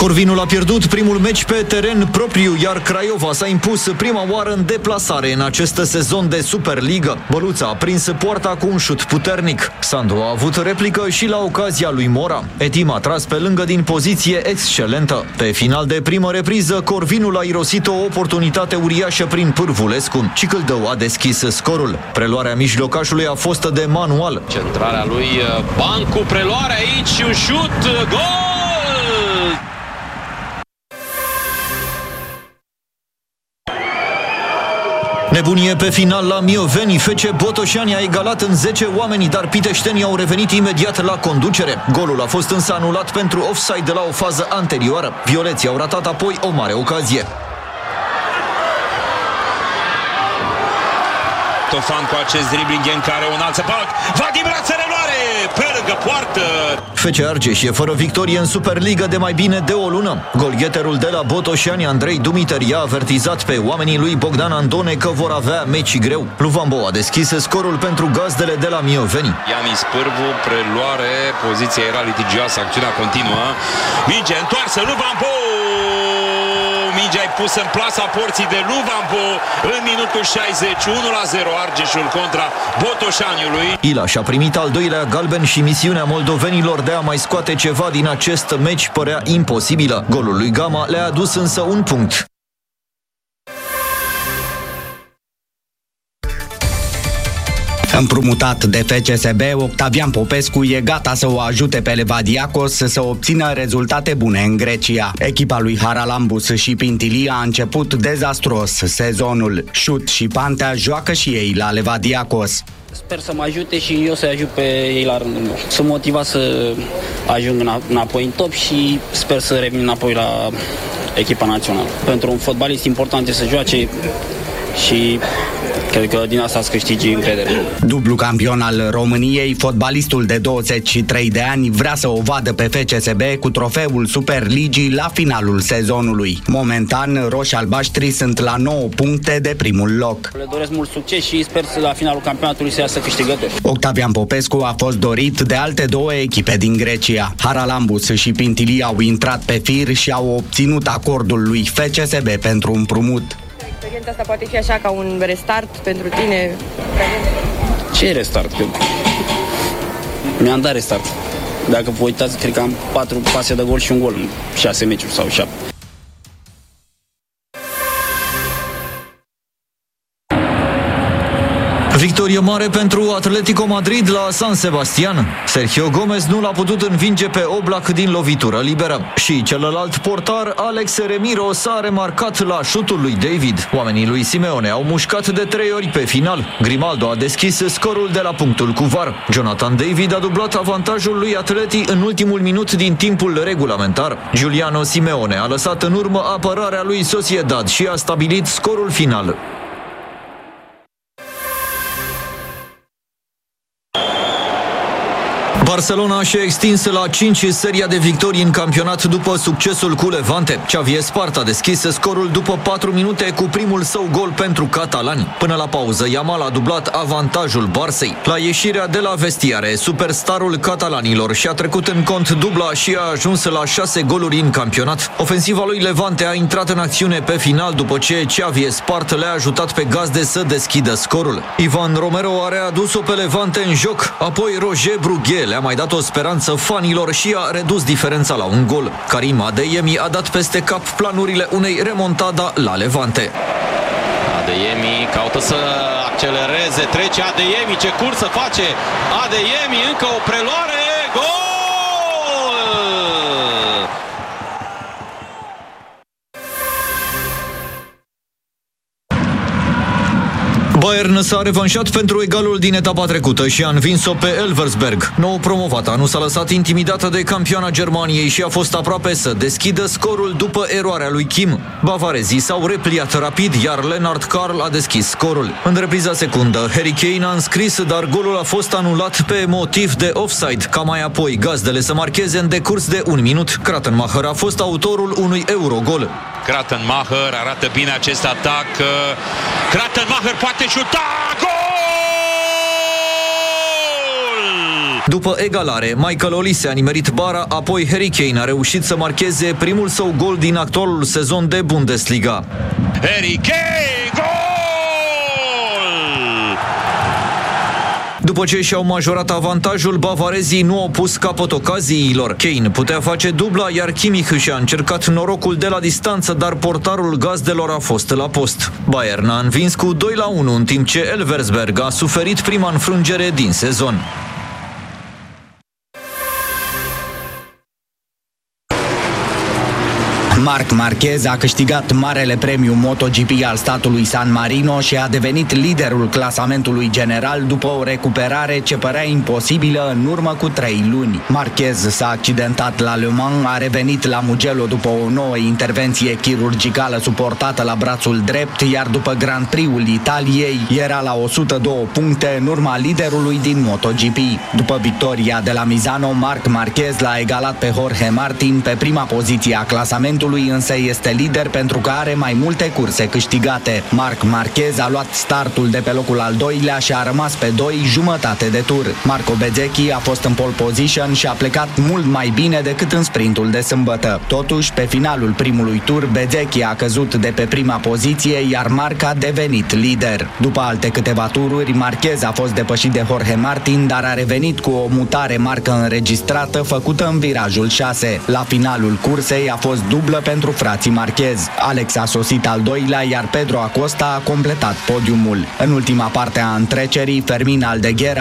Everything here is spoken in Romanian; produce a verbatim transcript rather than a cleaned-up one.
Corvinul a pierdut primul meci pe teren propriu, iar Craiova s-a impus prima oară în deplasare în acest sezon de Superliga. Băluța a prins poarta cu un șut puternic. Sandu a avut replică și la ocazia lui Mora. Etim a tras pe lângă din poziție excelentă. Pe final de primă repriză, Corvinul a irosit o oportunitate uriașă prin Pârvulescu. Cicâldău a deschis scorul. Preluarea mijlocașului a fost de manual. Centrarea lui Bancu, preluarea aici și un șut, gol! Nebunie pe final la Mioveni. F C Botoșani a egalat în zece oameni, dar piteștenii au revenit imediat la conducere. Golul a fost însă anulat pentru offside de la o fază anterioară. Violeții au ratat apoi o mare ocazie. Tofan cu acest dribbling în care un alt săpac. Vadim Rață reluare pe lângă poartă. F C Argeș e fără victorie în Superliga de mai bine de o lună. Golgheterul de la Botoșani, Andrei Dumiter, i-a avertizat pe oamenii lui Bogdan Andone că vor avea meci greu. Luvambo a deschis scorul pentru gazdele de la Mioveni. Ianis Pârvu, preluare, poziția era litigioasă, acțiunea continuă. Minge întoarsă, Luvambo! Mingea e pusă în plasa porții de Luvambo în minutul șaizeci, unu la zero, Argeșul contra Botoșaniului. Ilaș a primit al doilea galben și misiunea moldovenilor de a mai scoate ceva din acest meci părea imposibilă. Golul lui Gama le-a adus însă un punct. Împrumutat de F C S B, Octavian Popescu e gata să o ajute pe Levadiakos să obțină rezultate bune în Grecia. Echipa lui Haralambous și Pintilia a început dezastruos sezonul. Șut și Pantea joacă și ei la Levadiakos. Sper să mă ajute și eu să ajut pe ei la rândul meu. Sunt motivat să ajung înapoi în top și sper să revin înapoi la echipa națională. Pentru un fotbalist important este să joace și cred că din asta să câștigi încredere. Dublu campion al României, fotbalistul de douăzeci și trei de ani vrea să o vadă pe F C S B cu trofeul Superligii la finalul sezonului. Momentan, roșii-albaștri sunt la nouă puncte de primul loc. Le doresc mult succes și sper să la finalul campionatului să iasă câștigători. Octavian Popescu a fost dorit de alte două echipe din Grecia. Haralambous și Pintilia au intrat pe fir și au obținut acordul lui F C S B pentru împrumut. Experiența asta poate fi așa ca un restart pentru tine? Ce restart? Că mi-am dat restart. Dacă vă uitați, cred că am patru pase de gol și un gol în șase meciuri sau șapte. Victorie mare pentru Atletico Madrid la San Sebastian. Sergio Gomez nu l-a putut învinge pe Oblak din lovitură liberă. Și celălalt portar, Alex Remiro, s-a remarcat la șutul lui David. Oamenii lui Simeone au mușcat de trei ori pe final. Grimaldo a deschis scorul de la punctul cu V A R. Jonathan David a dublat avantajul lui Atleti în ultimul minut din timpul regulamentar. Giuliano Simeone a lăsat în urmă apărarea lui Sociedad și a stabilit scorul final. Barcelona și-a extins la cinci seria de victorii în campionat după succesul cu Levante. Xavi Espart a deschis scorul după patru minute cu primul său gol pentru catalani. Până la pauză, Yamal a dublat avantajul Barçei. La ieșirea de la vestiare, superstarul catalanilor și-a trecut în cont dubla și a ajuns la șase goluri în campionat. Ofensiva lui Levante a intrat în acțiune pe final după ce Xavi Espart le-a ajutat pe gazde să deschidă scorul. Ivan Romero a readus-o pe Levante în joc, apoi Roger Bruguier a mai dat o speranță fanilor și a redus diferența la un gol. Karim Adeyemi a dat peste cap planurile unei remontada la Levante. Adeyemi caută să accelereze, trece Adeyemi, ce cursă face Adeyemi, încă o preluare, gol! Bayern s-a revanșat pentru egalul din etapa trecută și a învins-o pe Elversberg. Nou promovata nu s-a lăsat intimidată de campioana Germaniei și a fost aproape să deschidă scorul după eroarea lui Kim. Bavarezii s-au repliat rapid, iar Lennart Karl a deschis scorul. În repriza secundă, Harry Kane a înscris, dar golul a fost anulat pe motiv de offside, ca mai apoi gazdele să marcheze în decurs de un minut. Kratenmacher a fost autorul unui eurogol. Kratenmacher arată bine acest atac. Kratenmacher poate șuta! Gol! După egalare, Michael Olise a nimerit bara, apoi Harry Kane a reușit să marcheze primul său gol din actualul sezon de Bundesliga. Harry Kane, gol! După ce și-au majorat avantajul, bavarezii nu au pus capăt ocaziilor. Kane putea face dubla, iar Kimmich și-a încercat norocul de la distanță, dar portarul gazdelor a fost la post. Bayern a învins cu doi la unu, în timp ce Elversberg a suferit prima înfrângere din sezon. Marc Marquez a câștigat marele premiu MotoGP al statului San Marino și a devenit liderul clasamentului general după o recuperare ce părea imposibilă în urmă cu trei luni. Marquez s-a accidentat la Le Mans, a revenit la Mugello după o nouă intervenție chirurgicală suportată la brațul drept, iar după Grand Prix-ul Italiei era la o sută doi puncte în urma liderului din MotoGP. După victoria de la Misano, Marc Marquez l-a egalat pe Jorge Martin pe prima poziție a clasamentului, însă este lider pentru că are mai multe curse câștigate. Marc Marquez a luat startul de pe locul al doilea și a rămas pe doi jumătate de tur. Marco Bezzecchi a fost în pole position și a plecat mult mai bine decât în sprintul de sâmbătă. Totuși, pe finalul primului tur, Bezzecchi a căzut de pe prima poziție, iar Marc a devenit lider. După alte câteva tururi, Marquez a fost depășit de Jorge Martin, dar a revenit cu o mutare marcă înregistrată făcută în virajul șase. La finalul cursei a fost dublă pentru frații Marquez. Alex a sosit al doilea, iar Pedro Acosta a completat podiumul. În ultima parte a întrecerii, Fermin Aldeguer